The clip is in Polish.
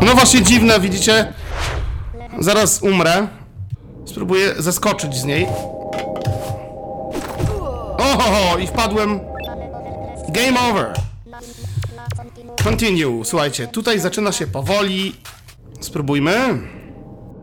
No właśnie dziwne, widzicie? Zaraz umrę. Spróbuję zeskoczyć z niej. Oho, i wpadłem. Game over. Continue. Słuchajcie, tutaj zaczyna się powoli. Spróbujmy.